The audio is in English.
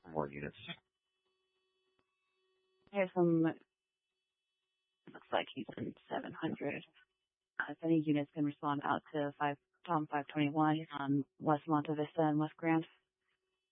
for more units. Here's some, looks like he's in 700. If any units can respond out to Tom 521 on West Monte Vista and West Grand.